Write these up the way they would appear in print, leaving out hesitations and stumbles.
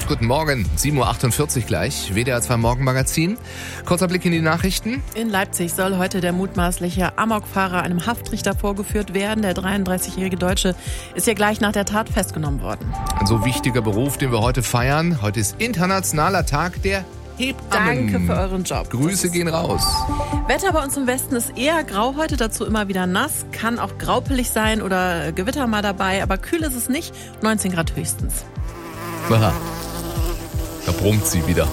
Tschüss, guten Morgen. 7.48 Uhr gleich. WDR 2 Morgenmagazin. Kurzer Blick in die Nachrichten. In Leipzig soll heute der mutmaßliche Amokfahrer einem Haftrichter vorgeführt werden. Der 33-jährige Deutsche ist ja gleich nach der Tat festgenommen worden. Ein so wichtiger Beruf, den wir heute feiern. Heute ist internationaler Tag der Hebammen. Danke für euren Job. Grüße gehen raus. Wetter bei uns im Westen ist eher grau heute, dazu immer wieder nass. Kann auch graupelig sein oder Gewitter mal dabei, aber kühl ist es nicht. 19 Grad höchstens. Aha. Da brummt sie wieder.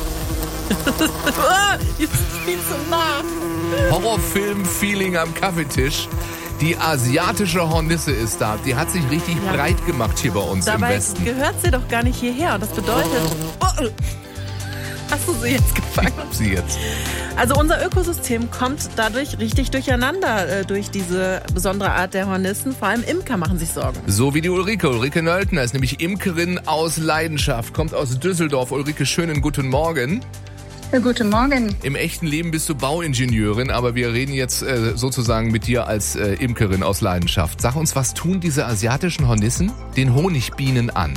Jetzt ist viel zu nah. Horrorfilm-Feeling am Kaffeetisch. Die asiatische Hornisse ist da. Die hat sich richtig breit gemacht hier bei uns im Westen. Dabei gehört sie doch gar nicht hierher. Das bedeutet... Hast du sie jetzt gefangen? Ich hab sie jetzt. Also unser Ökosystem kommt dadurch richtig durcheinander durch diese besondere Art der Hornissen. Vor allem Imker machen sich Sorgen. So wie die Ulrike. Ulrike Nöltner ist nämlich Imkerin aus Leidenschaft. Kommt aus Düsseldorf. Ulrike, schönen guten Morgen. Ja, guten Morgen. Im echten Leben bist du Bauingenieurin, aber wir reden jetzt sozusagen mit dir als Imkerin aus Leidenschaft. Sag uns, was tun diese asiatischen Hornissen den Honigbienen an?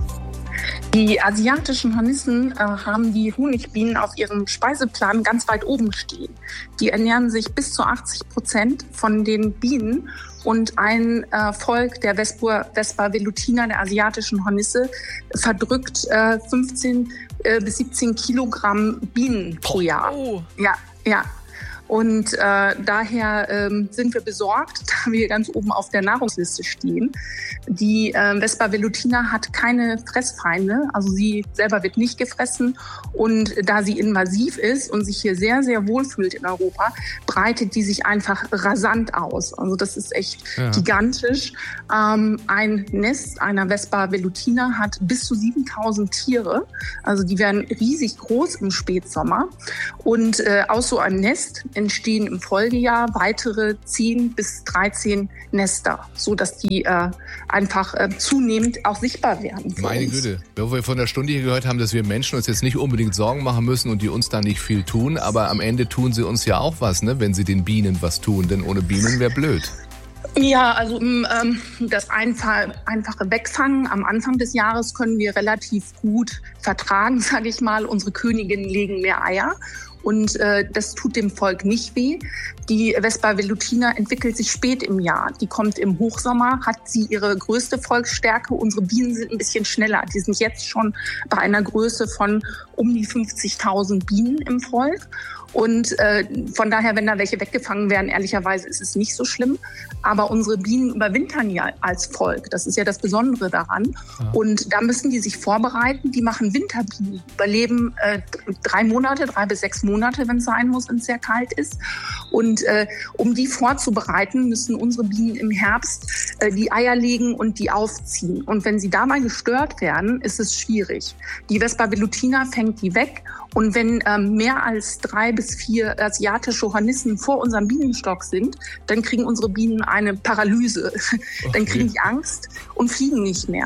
Die asiatischen Hornissen haben die Honigbienen auf ihrem Speiseplan ganz weit oben stehen. Die ernähren sich bis zu 80% von den Bienen und ein Volk der Vespa velutina, der asiatischen Hornisse, verdrückt 15 bis 17 Kilogramm Bienen pro Jahr. Oh. Ja. Und daher sind wir besorgt, da wir ganz oben auf der Nahrungsliste stehen. Die Vespa velutina hat keine Fressfeinde, also sie selber wird nicht gefressen. Und da sie invasiv ist und sich hier sehr, sehr wohl fühlt in Europa, breitet die sich einfach rasant aus. Also das ist echt gigantisch. Ein Nest einer Vespa velutina hat bis zu 7.000 Tiere. Also die werden riesig groß im Spätsommer. Und aus so einem Nest entstehen im Folgejahr weitere 10 bis 13 Nester, so dass die einfach zunehmend auch sichtbar werden. Meine Güte, wo wir von der Stunde hier gehört haben, dass wir Menschen uns jetzt nicht unbedingt Sorgen machen müssen und die uns da nicht viel tun, aber am Ende tun sie uns ja auch was, ne, wenn sie den Bienen was tun, denn ohne Bienen wäre blöd. Ja, also das einfache Wegfangen am Anfang des Jahres können wir relativ gut vertragen, sage ich mal. Unsere Königinnen legen mehr Eier. Und das tut dem Volk nicht weh. Die Vespa velutina entwickelt sich spät im Jahr. Die kommt im Hochsommer, hat sie ihre größte Volksstärke. Unsere Bienen sind ein bisschen schneller. Die sind jetzt schon bei einer Größe von um die 50.000 Bienen im Volk. Und von daher, wenn da welche weggefangen werden, ehrlicherweise ist es nicht so schlimm. Aber unsere Bienen überwintern ja als Volk. Das ist ja das Besondere daran. Ja. Und da müssen die sich vorbereiten. Die machen Winterbienen, überleben 3 bis 6 Monate, wenn es sein muss, wenn es sehr kalt ist. Und um die vorzubereiten, müssen unsere Bienen im Herbst die Eier legen und die aufziehen. Und wenn sie dabei gestört werden, ist es schwierig. Die Vespa velutina fängt die weg. Und wenn mehr als 3 bis 4 asiatische Hornissen vor unserem Bienenstock sind, dann kriegen unsere Bienen eine Paralyse. Dann kriegen die Angst und fliegen nicht mehr.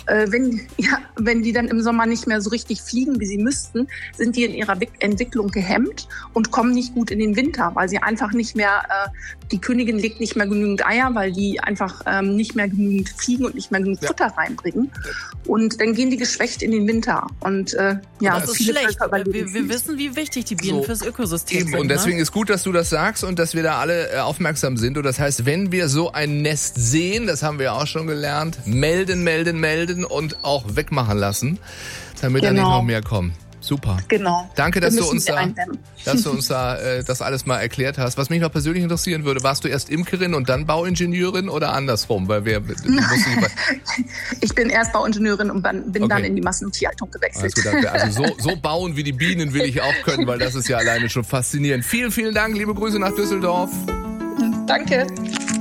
Wenn die dann im Sommer nicht mehr so richtig fliegen, wie sie müssten, sind die in ihrer Entwicklung gehemmt und kommen nicht gut in den Winter, weil sie einfach nicht mehr, die Königin legt nicht mehr genügend Eier, weil die einfach nicht mehr genügend fliegen und nicht mehr genügend Futter reinbringen. Und dann gehen die geschwächt in den Winter. Und das ist schlecht. Wir wissen, wie wichtig die Bienen fürs Ökosystem sind. Und deswegen ist gut, dass du das sagst und dass wir da alle aufmerksam sind. Und das heißt, wenn wir so ein Nest sehen, das haben wir auch schon gelernt, melden und auch wegmachen lassen, damit da nicht noch mehr kommen. Super. Genau. Danke, dass du uns da das alles mal erklärt hast. Was mich noch persönlich interessieren würde, warst du erst Imkerin und dann Bauingenieurin oder andersrum? Ich bin erst Bauingenieurin und bin dann in die Massen- und Tierhaltung gewechselt. Also so bauen wie die Bienen will ich auch können, weil das ist ja alleine schon faszinierend. Vielen, vielen Dank. Liebe Grüße nach Düsseldorf. Danke.